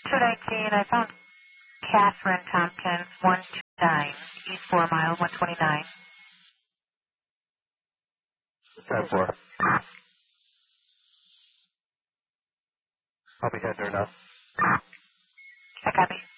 219, I found Catherine Tompkins, 129, East 4 Mile, 129. 10-4. I'll be heading there now. I copy.